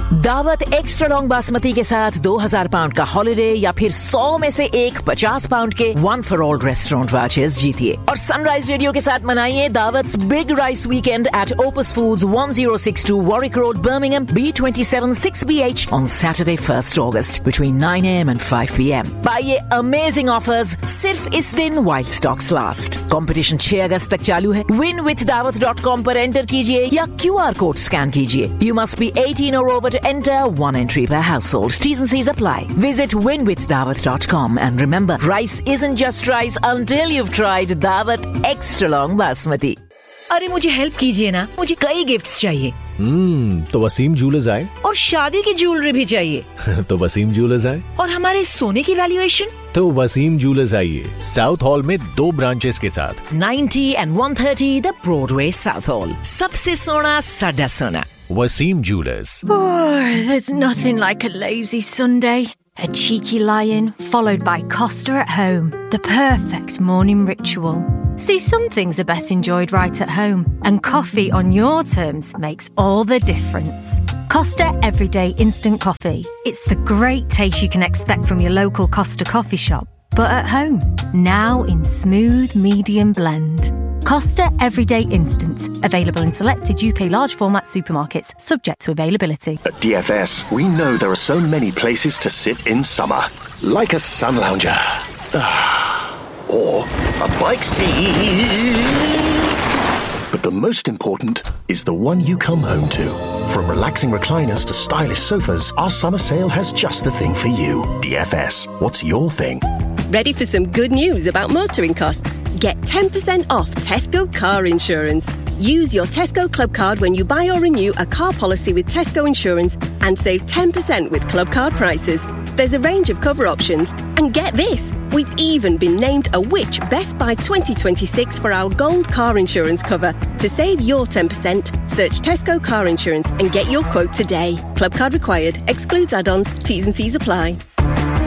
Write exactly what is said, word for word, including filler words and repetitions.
दावत extra long basmati के साथ दो हज़ार पाउंड का हॉलिडे या फिर सौ में से एक पचास पाउंड के one for all restaurant watches जीतिए और सनराइज रेडियो के साथ मनाइए दावत्स big rice weekend at opus foods one oh six two Warwick Road, Birmingham, B two seven six B H on Saturday first August between nine a m and five p m पाइए amazing offers सिर्फ इस दिन while stocks last. Competition छह अगस्त तक चालू है. win with dawat dot com पर enter कीजिए या क्यू आर कोड स्कैन कीजिए. You must be eighteen or over to enter. One entry per household. T's and C's apply. Visit win with dawat dot com and remember, rice isn't just rice until you've tried Dawat Extra Long Basmati. अरे मुझे help कीजिए ना, मुझे कई gifts चाहिए. हम्म तो Wasim jewellers आए और शादी की ज्वेलरी भी चाहिए. तो वसीम ज्वेलर्स आए. और हमारे सोने की वैल्यूएशन तो वसीम ज्वेलर्स आइए. साउथ हॉल में दो ब्रांचेस के साथ ninety and one thirty the Broadway south hall. सबसे सोना साडा सोना. Wasim Jewelers. Oh, there's nothing like a lazy Sunday. A cheeky lie-in, followed by Costa at home. The perfect morning ritual. See, some things are best enjoyed right at home, and coffee on your terms makes all the difference. Costa Everyday Instant Coffee. It's the great taste you can expect from your local Costa coffee shop, but at home. Now in smooth medium blend. Costa Everyday Instant. Available in selected U K large format supermarkets, subject to availability. At D F S, we know there are so many places to sit in summer. Like a sun lounger. Or a bike seat. But the most important is the one you come home to. From relaxing recliners to stylish sofas, our summer sale has just the thing for you. D F S, what's your thing? Ready for some good news about motoring costs? Get ten percent off Tesco car insurance. Use your Tesco Club card when you buy or renew a car policy with Tesco Insurance and save ten percent with Club card prices. There's a range of cover options. And get this, we've even been named a Which Best Buy twenty twenty-six for our gold car insurance cover. To save your ten percent, search Tesco Car Insurance and get your quote today. Club card required. Excludes add-ons. T's and C's apply.